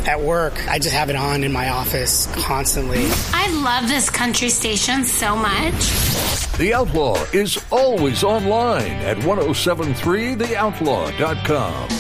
At work, I just have it on in my office constantly. I love this country station so much. The Outlaw is always online at 1073theoutlaw.com.